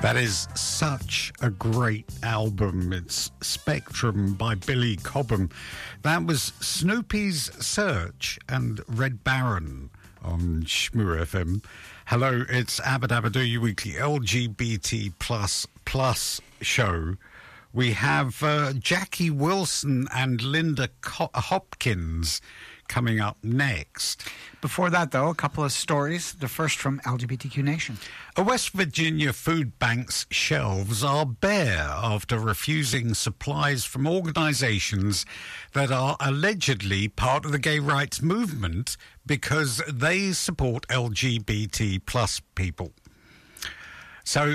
That is such a great album. It's Spectrum by Billy Cobham. That was Snoopy's Search and Red Baron on Shmoo FM. Hello, it's Abadabadoo, your weekly LGBT plus show. We have Jackie Wilson and Linda Hopkins coming up next. Before that, though, a couple of stories. The first from LGBTQ Nation. A West Virginia food bank's shelves are bare after refusing supplies from organizations that are allegedly part of the gay rights movement because they support LGBT plus people. So...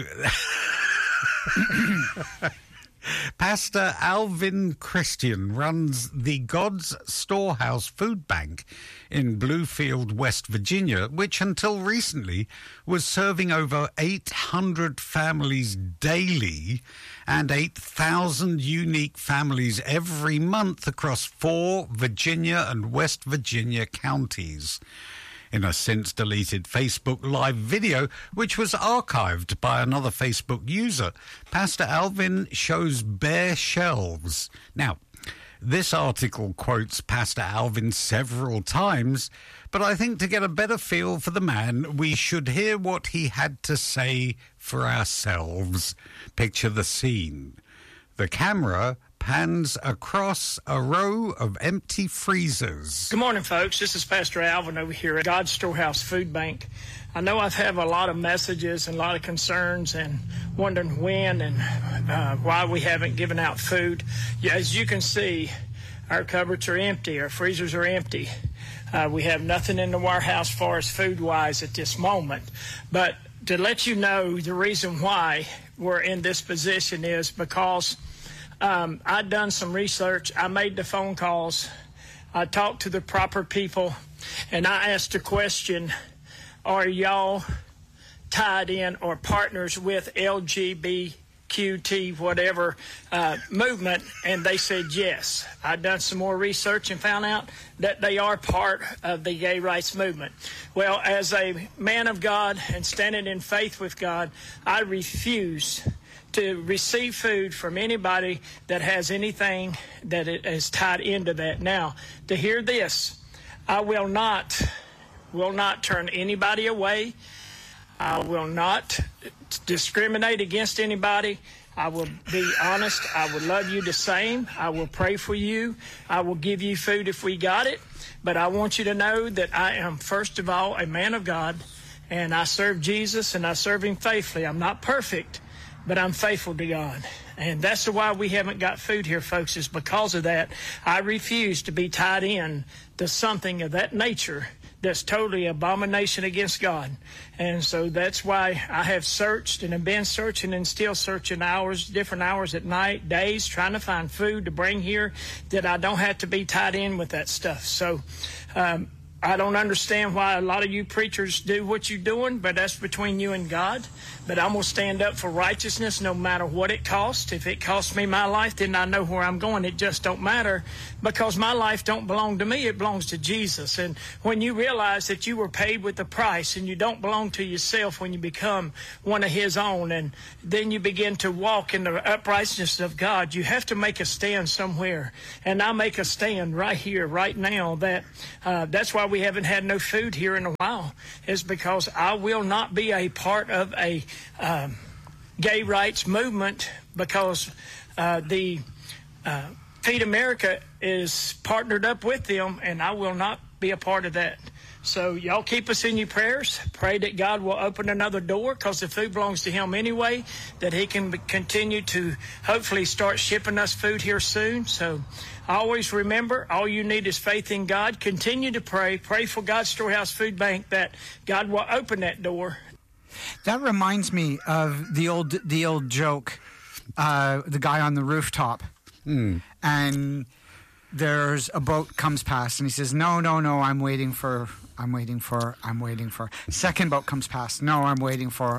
Pastor Alvin Christian runs the God's Storehouse Food Bank in Bluefield, West Virginia, which until recently was serving over 800 families daily and 8,000 unique families every month across 4 Virginia and West Virginia counties. In a since-deleted Facebook Live video, which was archived by another Facebook user, Pastor Alvin shows bare shelves. Now, this article quotes Pastor Alvin several times, but I think to get a better feel for the man, we should hear what he had to say for ourselves. Picture the scene. The camera pans across a row of empty freezers. Good morning, folks. This is Pastor Alvin over here at God's Storehouse Food Bank. I know I've had a lot of messages and a lot of concerns and wondering when and why we haven't given out food. As you can see, our cupboards are empty. Our freezers are empty. We have nothing in the warehouse as far as food-wise at this moment. But to let you know, the reason why we're in this position is because I'd done some research. I made the phone calls. I talked to the proper people, and I asked the question, are y'all tied in or partners with LGBTQT, whatever, movement? And they said yes. I'd done some more research and found out that they are part of the gay rights movement. Well, as a man of God and standing in faith with God, I refuse to receive food from anybody that has anything that is tied into that. Now, to hear this, I will not turn anybody away. I will not discriminate against anybody. I will be honest. I would love you the same. I will pray for you. I will give you food if we got it. But I want you to know that I am, first of all, a man of God, and I serve Jesus, and I serve him faithfully. I'm not perfect, but I'm faithful to God. And that's why we haven't got food here, folks, is because of that. I refuse to be tied in to something of that nature that's totally abomination against God. And so that's why I have searched and have been searching and still searching different hours at night, days, trying to find food to bring here that I don't have to be tied in with that stuff. So, I don't understand why a lot of you preachers do what you're doing, but that's between you and God. But I'm going to stand up for righteousness no matter what it costs. If it costs me my life, then I know where I'm going. It just don't matter because my life don't belong to me. It belongs to Jesus. And when you realize that you were paid with a price and you don't belong to yourself when you become one of his own, and then you begin to walk in the uprightness of God, you have to make a stand somewhere. And I make a stand right here, right now, that that's why we haven't had no food here in a while, is because I will not be a part of a gay rights movement because the Feed America is partnered up with them, and I will not be a part of that. So y'all keep us in your prayers. Pray that God will open another door because the food belongs to him anyway, that he can continue to hopefully start shipping us food here soon. So always remember, all you need is faith in God. Continue to pray. Pray for God's Storehouse Food Bank that God will open that door. That reminds me of the old joke, the guy on the rooftop. And there's a boat comes past and he says, no, I'm waiting for. Second boat comes past. No, I'm waiting for.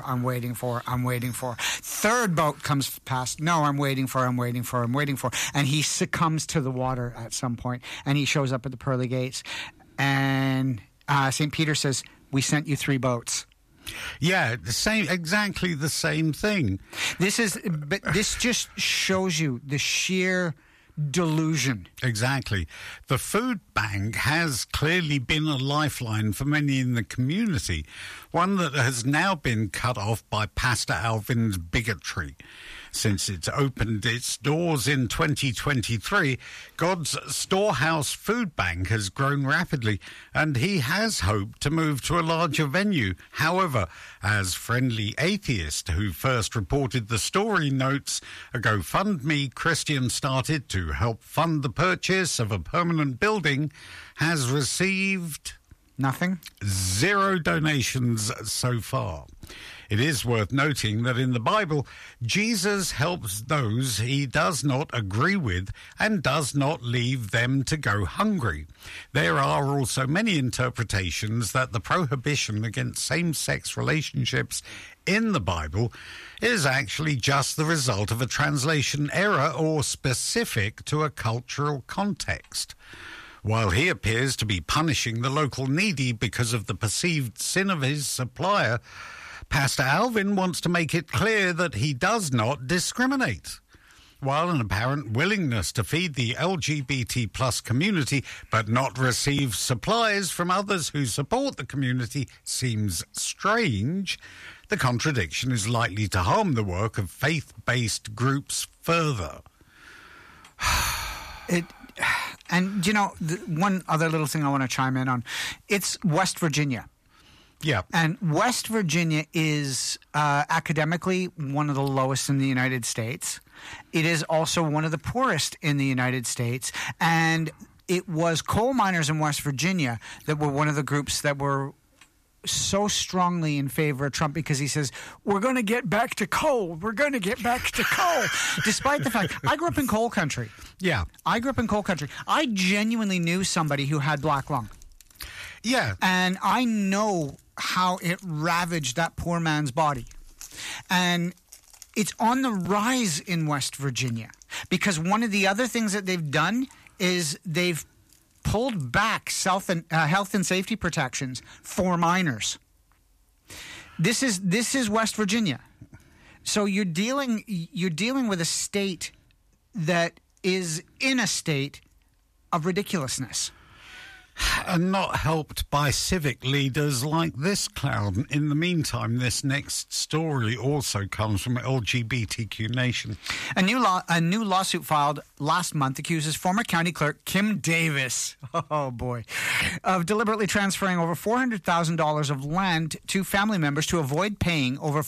Third boat comes past. No, I'm waiting for. And he succumbs to the water at some point, and he shows up at the pearly gates. And St. Peter says, we sent you 3 boats. Yeah, exactly the same thing. But this just shows you the sheer delusion. Exactly. The food bank has clearly been a lifeline for many in the community, one that has now been cut off by Pastor Alvin's bigotry. Since it's opened its doors in 2023, God's Storehouse Food Bank has grown rapidly, and he has hoped to move to a larger venue. However, as Friendly Atheist, who first reported the story, notes, a GoFundMe Christian started to help fund the purchase of a permanent building has received Nothing? 0 donations so far. It is worth noting that in the Bible, Jesus helps those he does not agree with and does not leave them to go hungry. There are also many interpretations that the prohibition against same-sex relationships in the Bible is actually just the result of a translation error or specific to a cultural context. While he appears to be punishing the local needy because of the perceived sin of his supplier, Pastor Alvin wants to make it clear that he does not discriminate. While an apparent willingness to feed the LGBT plus community but not receive supplies from others who support the community seems strange, the contradiction is likely to harm the work of faith-based groups further. And, you know, one other little thing I want to chime in on. It's West Virginia. Yeah. And West Virginia is academically one of the lowest in the United States. It is also one of the poorest in the United States. And it was coal miners in West Virginia that were one of the groups that were so strongly in favor of Trump because he says, we're going to get back to coal. We're going to get back to coal. Despite the fact, I grew up in coal country. Yeah. I grew up in coal country. I genuinely knew somebody who had black lung. Yeah. And I know how it ravaged that poor man's body. And it's on the rise in West Virginia because one of the other things that they've done is they've pulled back health and safety protections for minors. This is West Virginia. So you're dealing with a state that is in a state of ridiculousness. And not helped by civic leaders like this clown. In the meantime, this next story also comes from LGBTQ Nation. A new lawsuit filed last month accuses former county clerk Kim Davis, oh boy, of deliberately transferring over $400,000 of land to family members to avoid paying over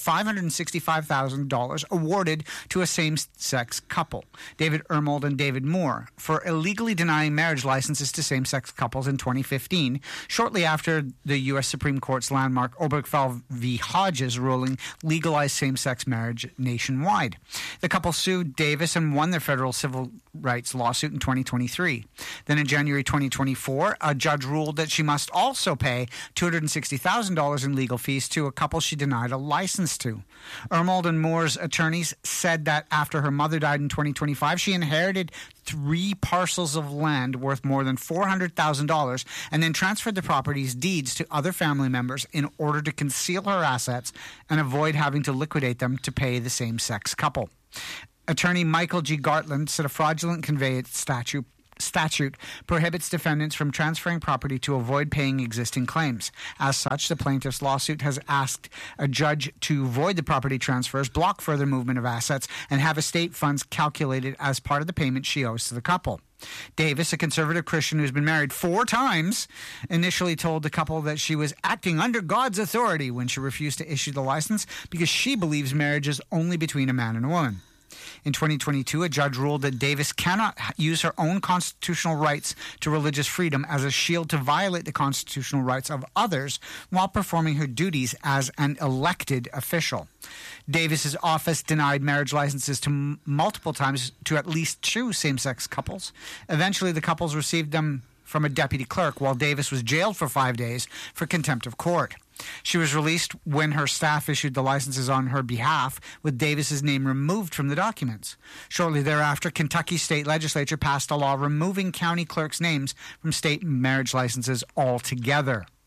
$565,000 awarded to a same-sex couple, David Ermold and David Moore, for illegally denying marriage licenses to same-sex couples in 2015, shortly after the U.S. Supreme Court's landmark Obergefell v. Hodges ruling legalized same-sex marriage nationwide. The couple sued Davis and won their federal civil rights lawsuit in 2023. Then in January 2024, a judge ruled that she must also pay $260,000 in legal fees to a couple she denied a license to. Ermold and Moore's attorneys said that after her mother died in 2025, she inherited 3 parcels of land worth more than $400,000 and then transferred the property's deeds to other family members in order to conceal her assets and avoid having to liquidate them to pay the same-sex couple. Attorney Michael G. Gartland said a fraudulent conveyance statute prohibits defendants from transferring property to avoid paying existing claims. As such, the plaintiff's lawsuit has asked a judge to void the property transfers, block further movement of assets, and have estate funds calculated as part of the payment she owes to the couple. Davis, a conservative Christian who's been married 4 times, initially told the couple that she was acting under God's authority when she refused to issue the license because she believes marriage is only between a man and a woman. In 2022, a judge ruled that Davis cannot use her own constitutional rights to religious freedom as a shield to violate the constitutional rights of others while performing her duties as an elected official. Davis's office denied marriage licenses to multiple times to at least 2 same-sex couples. Eventually, the couples received them from a deputy clerk while Davis was jailed for 5 days for contempt of court. She was released when her staff issued the licenses on her behalf, with Davis's name removed from the documents. Shortly thereafter, Kentucky state legislature passed a law removing county clerks' names from state marriage licenses altogether.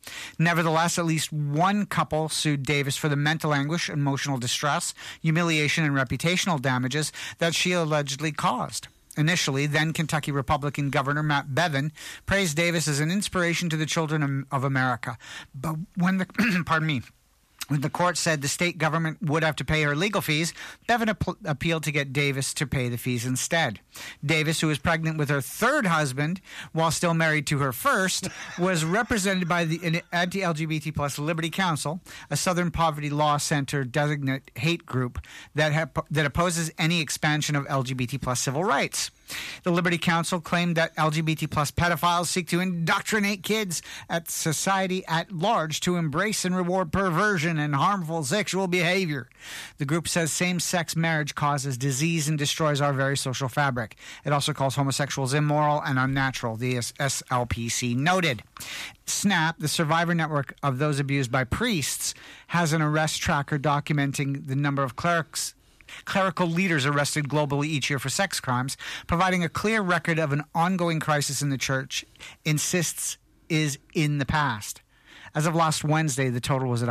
Nevertheless, at least one couple sued Davis for the mental anguish, emotional distress, humiliation, and reputational damages that she allegedly caused. Initially, then Kentucky Republican Governor Matt Bevin praised Davis as an inspiration to the children of America. But when the when the court said the state government would have to pay her legal fees, Bevin appealed to get Davis to pay the fees instead. Davis, who was pregnant with her third husband while still married to her first, was represented by the anti-LGBT plus Liberty Council, a Southern Poverty Law Center designate hate group that opposes any expansion of LGBT plus civil rights. The Liberty Council claimed that LGBT plus pedophiles seek to indoctrinate kids at society at large to embrace and reward perversion and harmful sexual behavior. The group says same-sex marriage causes disease and destroys our very social fabric. It also calls homosexuals immoral and unnatural, the SLPC noted. SNAP, the survivor network of those abused by priests, has an arrest tracker documenting the number of clerical leaders arrested globally each year for sex crimes, providing a clear record of an ongoing crisis in the church, insists is in the past. As of last Wednesday, the total was at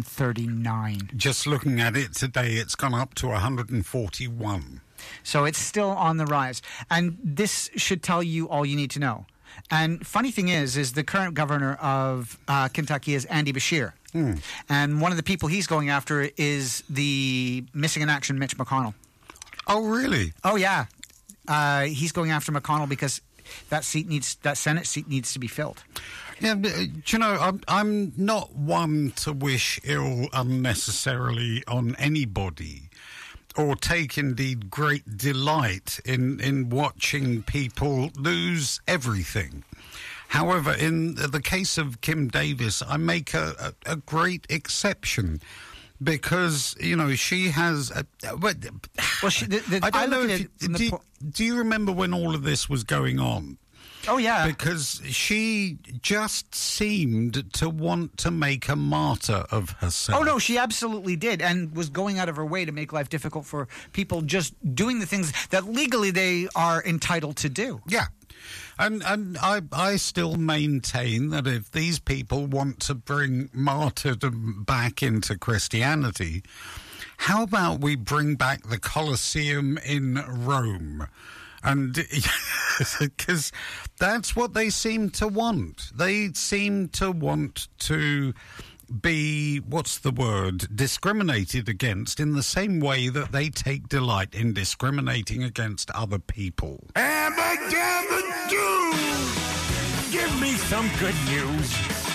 139. Just looking at it today, it's gone up to 141. So it's still on the rise. And this should tell you all you need to know. And funny thing is the current governor of Kentucky is Andy Beshear. And one of the people he's going after is the missing in action Mitch McConnell. Oh, really? Oh, yeah. He's going after McConnell because that Senate seat needs to be filled. Yeah, but, you know, I'm not one to wish ill unnecessarily on anybody, or take indeed great delight in watching people lose everything. However, in the case of Kim Davis, I make a great exception because, you know, she has... I don't know if... Do you remember when all of this was going on? Oh, yeah. Because she just seemed to want to make a martyr of herself. Oh, no, she absolutely did, and was going out of her way to make life difficult for people just doing the things that legally they are entitled to do. Yeah. And I still maintain that if these people want to bring martyrdom back into Christianity, how about we bring back the Colosseum in Rome? And because that's what they seem to want. They seem to want to be, discriminated against in the same way that they take delight in discriminating against other people. Abba-dabba-doo! Give me some good news.